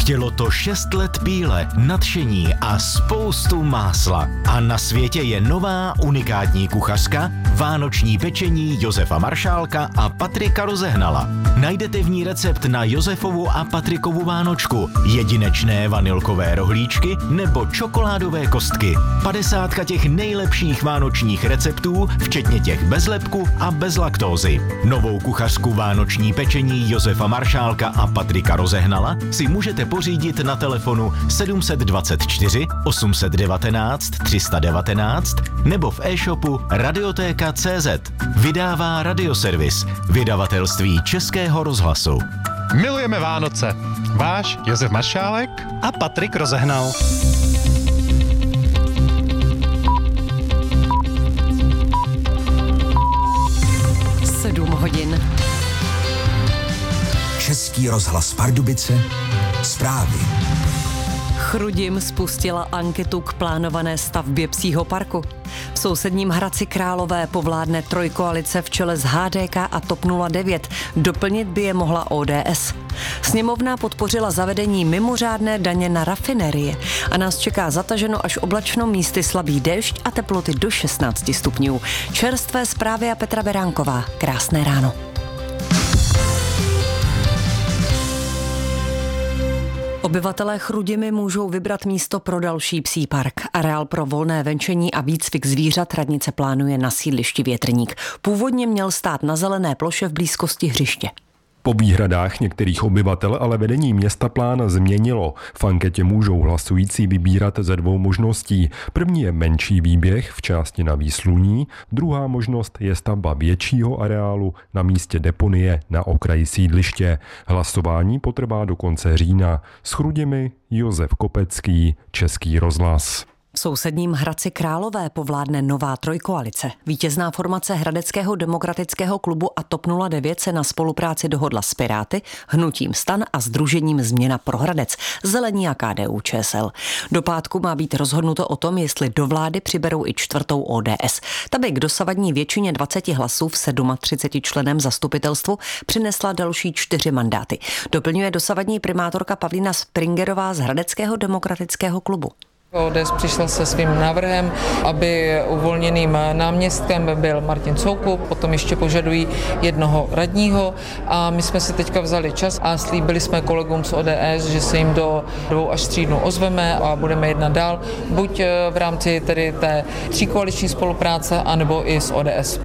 Chtělo to 6 let píle, nadšení a spoustu másla. A na světě je nová unikátní kuchařka, vánoční pečení Josefa Maršálka a Patrika Rozehnala. Najdete v ní recept na Josefovu a Patrikovu vánočku, jedinečné vanilkové rohlíčky nebo čokoládové kostky. 50 těch nejlepších vánočních receptů, včetně těch bez lepku a bez laktózy. Novou kuchařku vánoční pečení Josefa Maršálka a Patrika Rozehnala si můžete pořídit na telefonu 724 819 319 nebo v e-shopu radiotéka.cz. Vydává Radioservis, vydavatelství Českého rozhlasu. Milujeme Vánoce. Váš Josef Maršálek a Patrik Rozehnal. 7 hodin. Český rozhlas Pardubice. Zprávy. Chrudim spustila anketu k plánované stavbě psího parku. V sousedním Hradci Králové povládne trojkoalice v čele s HDK a TOP 09. Doplnit by je mohla ODS. Sněmovna podpořila zavedení mimořádné daně na rafinérie a nás čeká zataženo až oblačno, místy slabý déšť a teploty do 16 stupňů. Čerstvé zprávy a Petra Beránková. Krásné ráno. Obyvatelé Chrudimi můžou vybrat místo pro další psí park. Areál pro volné venčení a výcvik zvířat radnice plánuje na sídlišti Větrník. Původně měl stát na zelené ploše v blízkosti hřiště. Po výhradách některých obyvatel ale vedení města plán změnilo. V anketě můžou hlasující vybírat ze 2 možností. První je menší výběh v části na Výsluní, druhá možnost je stavba většího areálu na místě deponie na okraji sídliště. Hlasování potrvá do konce října. S Chrudimi Josef Kopecký, Český rozhlas. V sousedním Hradci Králové povládne nová trojkoalice. Vítězná formace Hradeckého demokratického klubu a TOP 09 se na spolupráci dohodla s Piráty, Hnutím STAN a Sdružením Změna pro Hradec, Zelení a KDU-ČSL. Do pátku má být rozhodnuto o tom, jestli do vlády přiberou i 4. ODS. Ta by k dosavadní většině 20 hlasů v 37 členem zastupitelstvu přinesla další 4 mandáty. Doplňuje dosavadní primátorka Pavlína Springerová z Hradeckého demokratického klubu. ODS přišla se svým návrhem, aby uvolněným náměstkem byl Martin Soukup, potom ještě požadují 1 radního a my jsme si teďka vzali čas a slíbili jsme kolegům z ODS, že se jim do 2 až 3 dnů ozveme a budeme jednat dál, buď v rámci tedy té 3koaliční spolupráce, anebo i s ODS.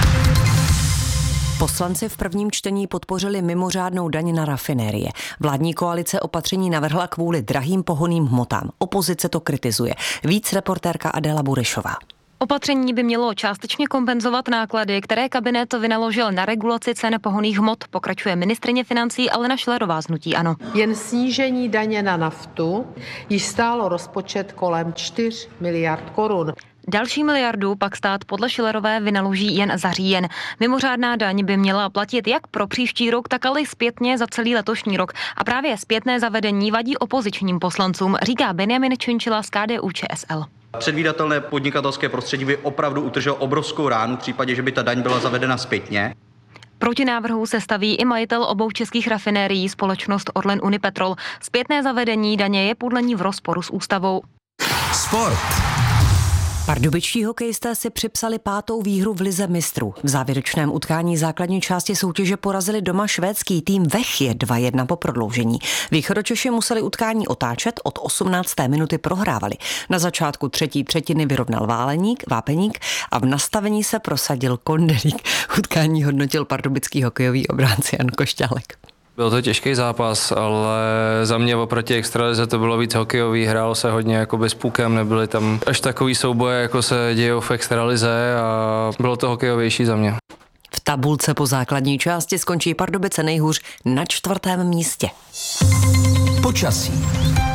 Poslanci v prvním čtení podpořili mimořádnou daň na rafinérie. Vládní koalice opatření navrhla kvůli drahým pohonným hmotám. Opozice to kritizuje. Víc reportérka Adéla Burešová. Opatření by mělo částečně kompenzovat náklady, které kabinet vynaložil na regulaci cen pohonných hmot, pokračuje ministryně financí Alena Schillerová z hnutí ANO. Jen snížení daně na naftu již stálo rozpočet kolem 4 miliard korun. Další miliardu pak stát podle Schillerové vynaloží jen za říjen. Mimořádná daň by měla platit jak pro příští rok, tak ale zpětně za celý letošní rok. A právě zpětné zavedení vadí opozičním poslancům, říká Benjamin Činčila z KDU-ČSL. Předvídatelné podnikatelské prostředí by opravdu utrželo obrovskou ránu v případě, že by ta daň byla zavedena zpětně. Proti návrhu se staví i majitel obou českých rafinérií, společnost Orlen Unipetrol. Zpětné zavedení daně je podle ní v rozporu s ústavou. Sport. Pardubičtí hokejisté si připsali 5. výhru v lize mistrů. V závěrečném utkání základní části soutěže porazili doma švédský tým Vechje 2-1 po prodloužení. Východočeši museli utkání otáčet, od 18. minuty prohrávali. Na začátku 3. třetiny vyrovnal Vápeník a v nastavení se prosadil Kondelík. Utkání hodnotil pardubický hokejový obránce Jan Košťálek. Byl to těžký zápas, ale za mě oproti extralize to bylo víc hokejový, hrálo se hodně jakoby s pukem, nebyly tam až takový souboje, jako se dějou v extralize a bylo to hokejovější za mě. V tabulce po základní části skončí Pardubice nejhůř na 4. místě. Počasí.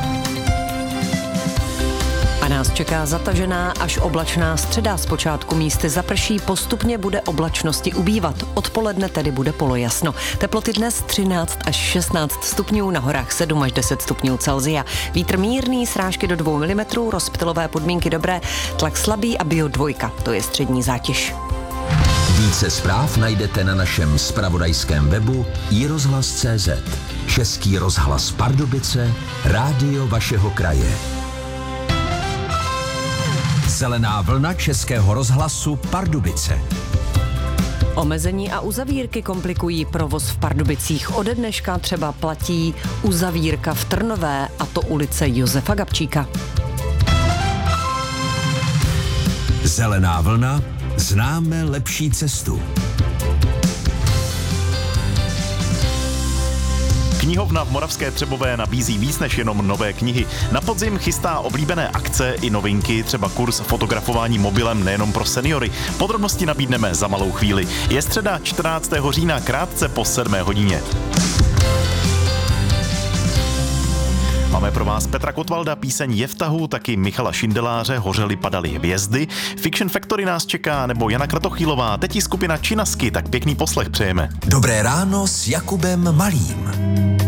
Nás čeká zatažená až oblačná středa. Zpočátku místy zaprší, postupně bude oblačnosti ubývat. Odpoledne tedy bude polojasno. Teploty dnes 13 až 16 stupňů, na horách 7 až 10 stupňů Celsia. Vítr mírný, srážky do 2 mm, rozptylové podmínky dobré, tlak slabý a bio 2, to je střední zátěž. Více zpráv najdete na našem zpravodajském webu iRozhlas.cz. Český rozhlas Pardubice, rádio vašeho kraje. Zelená vlna Českého rozhlasu Pardubice. Omezení a uzavírky komplikují provoz v Pardubicích. Ode dneška třeba platí uzavírka v Trnové, a to ulice Josefa Gabčíka. Zelená vlna, známe lepší cestu. Knihovna v Moravské Třebové nabízí víc než jenom nové knihy. Na podzim chystá oblíbené akce i novinky, třeba kurz fotografování mobilem nejenom pro seniory. Podrobnosti nabídneme za malou chvíli. Je středa 14. října, krátce po 7 hodině. Máme pro vás Petra Kotvalda, píseň Je v tahu, taky Michala Šindeláře, Hořely padaly hvězdy. Fiction Factory nás čeká, nebo Jana Kratochvílová, teď i skupina Činasky, tak pěkný poslech přejeme. Dobré ráno s Jakubem Malým.